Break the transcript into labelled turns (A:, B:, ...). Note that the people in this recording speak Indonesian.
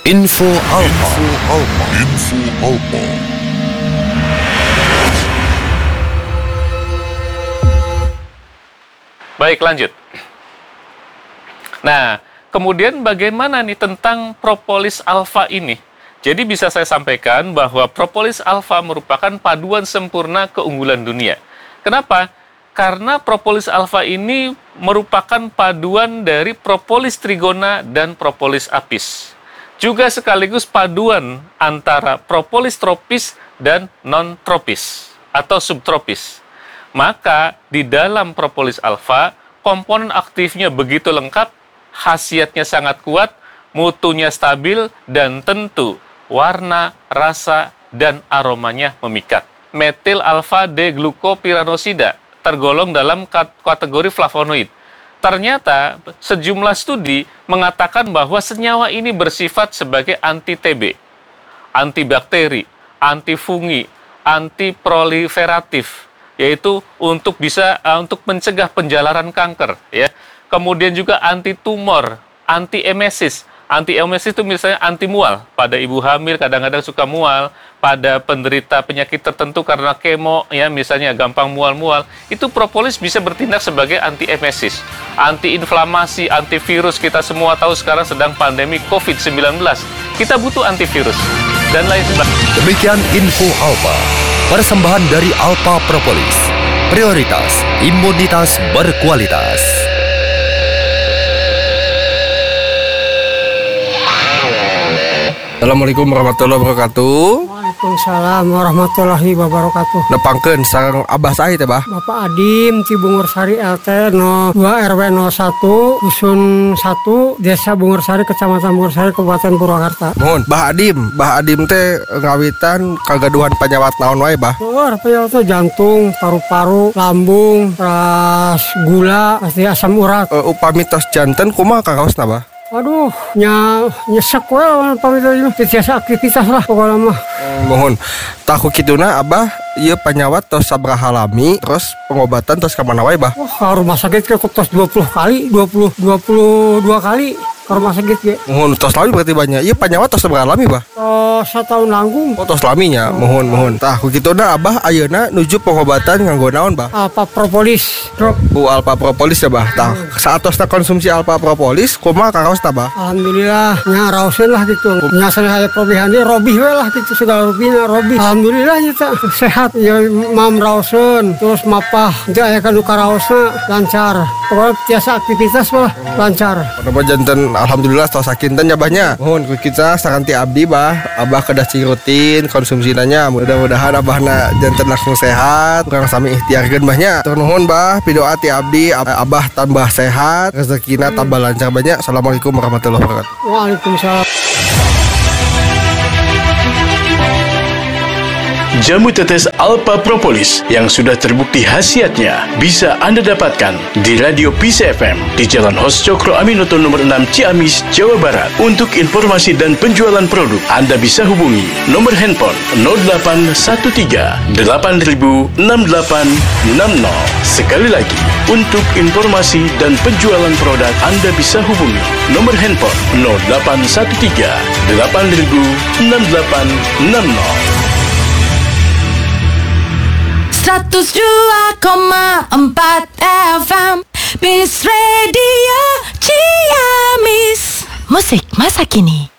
A: Info Alpa. Info Alpa.
B: Baik, lanjut. Nah, kemudian bagaimana nih tentang propolis alfa ini? Jadi bisa saya sampaikan bahwa propolis alfa merupakan paduan sempurna keunggulan dunia. Kenapa? Karena propolis alfa ini merupakan paduan dari propolis trigona dan propolis apis. Juga sekaligus paduan antara propolis tropis dan non-tropis atau subtropis. Maka di dalam propolis alfa, komponen aktifnya begitu lengkap, khasiatnya sangat kuat, mutunya stabil, dan tentu warna, rasa, dan aromanya memikat. Metil alfa D-glukopiranosida tergolong dalam kategori flavonoid. Ternyata sejumlah studi mengatakan bahwa senyawa ini bersifat sebagai anti-TB, antibakteri, antifungi, antiproliferatif, yaitu untuk mencegah penjalaran kanker, ya. Kemudian juga anti tumor, anti emesis. Anti emesis itu misalnya anti mual. Pada ibu hamil kadang-kadang suka mual, pada penderita penyakit tertentu karena kemo, ya misalnya gampang mual-mual, itu propolis bisa bertindak sebagai anti emesis. Anti inflamasi, antivirus, kita semua tahu sekarang sedang pandemi COVID-19. Kita butuh antivirus dan lain sebagainya.
A: Demikian Info Alpa. Persembahan dari Alpa Propolis. Prioritas imunitas berkualitas.
C: Assalamualaikum warahmatullahi wabarakatuh.
D: Waalaikumsalam warahmatullahi wabarakatuh.
C: Nepangkeun sareng Abah saha teh, Bah?
D: Bapak Adim Ci Bungursari RT 02 RW 01 Dusun 1 Desa Bungursari Kecamatan Bungursari Kabupaten Purwakarta.
C: Mohon, Bah Adim teh ngawitan kagaduhan penyawat naon wae, Bah?
D: Penyawat teh jantung, paru-paru, lambung, ras gula, pasti asam urat.
C: Upami tos janten kumaha kakaosna, Bah?
D: Aduh, nyesek we pamit tiasa aktivitas lah pokoknya mah.
C: Mohon, tahu kituna Abah ieu penyawat tos sabraha lami, terus pengobatan tos ka mana wae, Bah?
D: Wah, ka rumah sakit ke tos 22 kali ke rumah sakit ge.
C: Mohon tos lami berarti banyak. Ieu penyawat tos sabraha lami, Bah?
D: Setahun langgung.
C: Oh, tos laminya. Mohon. Tahu kituna Abah ayeuna nuju pengobatan nganggo naon, Bah?
D: Alpa Propolis drop.
C: Alpa Propolis ya, Bah. Tah, saatosna konsumsi Alpa Propolis kumaha kakaosna, Bah?
D: Alhamdulillah nya rauseun lah gitu. Nya saya probihan dia robih we lah gitu segala rubina robih. Alhamdulillah nya sehat ya mam rauseun terus mapah teu aya kanu karaosna lancar. Pokoknya biasa aktivitas mah lancar.
C: Kenapa janten alhamdulillah tos sakinten nya Bahnya. Mohon ku kita sakanti abdi, Bah. Abah kedah cing rutin konsumsinanya. Mudah-mudahan Abahna janten langsung sehat, kurang sami ikhtiarkeun Bahnya. Tur nuhun, Bah, pidoa ti abdi Abah tambah sehat, rezekina tambah lancar banyak. Assalamualaikum warahmatullahi wabarakatuh.
D: Waalaikumsalam.
E: Jamu tetes Alpa Propolis yang sudah terbukti khasiatnya bisa Anda dapatkan di Radio Pisa FM di Jalan Hos Cokro Aminoto nomor 6 Ciamis, Jawa Barat. Untuk informasi dan penjualan produk, Anda bisa hubungi nomor handphone 0813 8000 6860. Sekali lagi, untuk informasi dan penjualan produk, Anda bisa hubungi nomor handphone 0813 8000 6860.
F: 102,4 FM Peace Radio Ciamis. Musik masa kini.